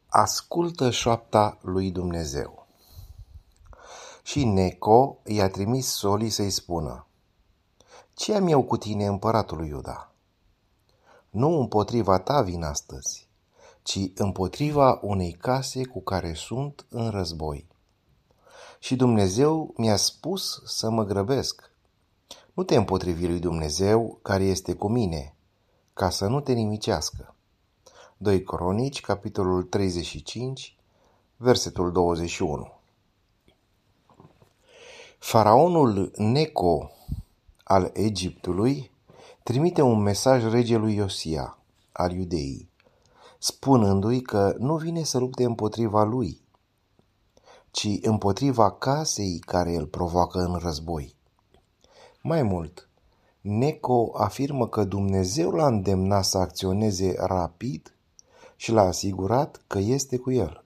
Ascultă șoapta lui Dumnezeu. Și Neco i-a trimis solii să-i spună: Ce am eu cu tine, împăratul lui Iuda? Nu împotriva ta vin astăzi, ci împotriva unei case cu care sunt în război. Și Dumnezeu mi-a spus să mă grăbesc. Nu te împotrivi lui Dumnezeu care este cu mine, ca să nu te nimicească. 2 Cronici, capitolul 35, versetul 21. Faraonul Neco al Egiptului trimite un mesaj regelui Iosia al Iudeii, spunându-i că nu vine să lupte împotriva lui, ci împotriva casei care îl provoacă în război. Mai mult, Neco afirmă că Dumnezeu l-a îndemnat să acționeze rapid și l-a asigurat că este cu el.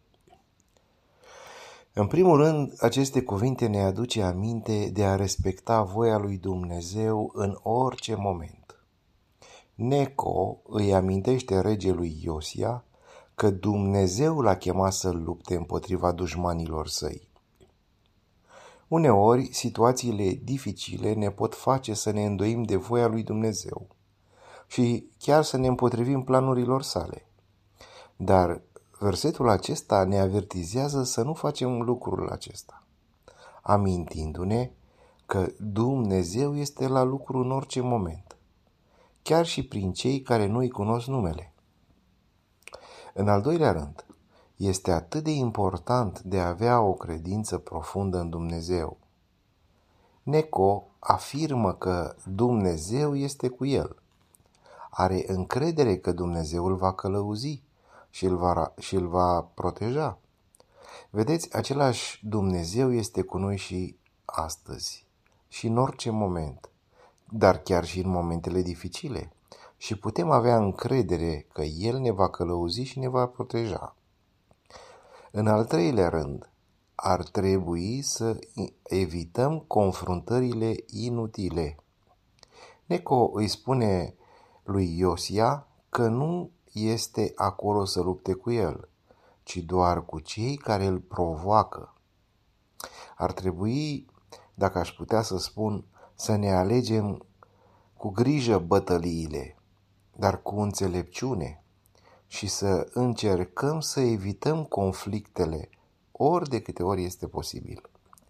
În primul rând, aceste cuvinte ne aduce aminte de a respecta voia lui Dumnezeu în orice moment. Neco îi amintește regelui Iosia că Dumnezeu l-a chemat să lupte împotriva dușmanilor săi. Uneori, situațiile dificile ne pot face să ne îndoim de voia lui Dumnezeu și chiar să ne împotrivim planurilor sale. Dar versetul acesta ne avertizează să nu facem lucrul acesta, amintindu-ne că Dumnezeu este la lucru în orice moment, chiar și prin cei care nu îi cunosc numele. În al doilea rând, este atât de important de a avea o credință profundă în Dumnezeu. Neco afirmă că Dumnezeu este cu el. Are încredere că Dumnezeu îl va călăuzi și îl va proteja. Vedeți, același Dumnezeu este cu noi și astăzi și în orice moment, dar chiar și în momentele dificile, și putem avea încredere că El ne va călăuzi și ne va proteja. În al treilea rând, ar trebui să evităm confruntările inutile. Neco îi spune lui Iosia că nu este acolo să lupte cu el, ci doar cu cei care îl provoacă. Ar trebui, dacă aș putea să spun, să ne alegem cu grijă bătăliile, dar cu înțelepciune, și să încercăm să evităm conflictele ori de câte ori este posibil.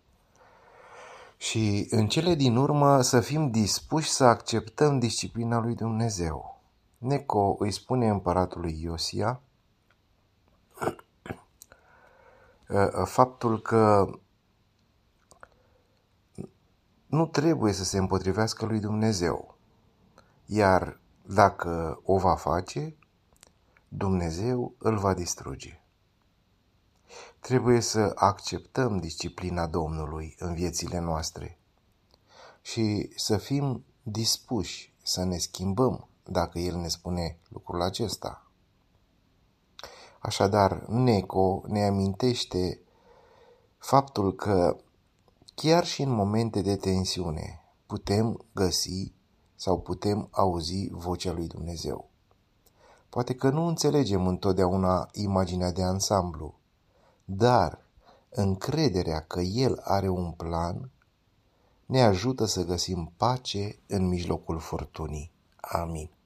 Și în cele din urmă să fim dispuși să acceptăm disciplina lui Dumnezeu. Neco îi spune împăratului Iosia faptul că nu trebuie să se împotrivească lui Dumnezeu, iar dacă o va face, Dumnezeu îl va distruge. Trebuie să acceptăm disciplina Domnului în viețile noastre și să fim dispuși să ne schimbăm dacă El ne spune lucrul acesta. Așadar, Neco ne amintește faptul că chiar și în momente de tensiune putem găsi sau putem auzi vocea lui Dumnezeu. Poate că nu înțelegem întotdeauna imaginea de ansamblu, dar încrederea că El are un plan ne ajută să găsim pace în mijlocul furtunii. Amin.